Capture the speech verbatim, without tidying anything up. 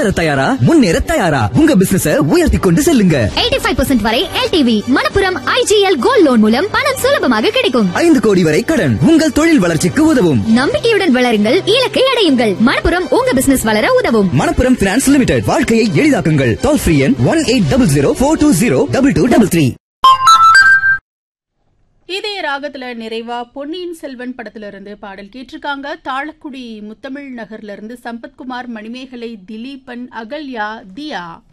வளர தயாரா? முன்னேற தயாரா? உங்க பிசினஸ உயர்த்தி கொண்டு செல்லுங்க. எண்பத்தி ஐந்து பர்சன்ட் வரை L T V. Manappuram I G L gold loan மூலம் பணம் சுலபமாக கிடைக்கும். ஐந்து கோடி வரை கடன் உங்கள் தொழில் வளர்ச்சிக்கு உதவும். நம்பிக்கையுடன் வளருங்கள், இலக்கை அடையுங்கள். மணப்புரம் உங்க பிசினஸ் வளர உதவும். Manappuram finance limited. வாழ்க்கையை எளிதாக்குங்கள். டோல் ஃப்ரீ எண் one eight double zero four two zero double two double three. இதே ராகத்துல நிறைவா பொன்னியின் செல்வன் படத்திலிருந்து பாடல் கேட்டிருக்காங்க. தாளக்குடி முத்தமிழ் நகர்ல இருந்து சம்பத்குமார், மணிமேகலை, திலீபன், அகல்யா, தியா.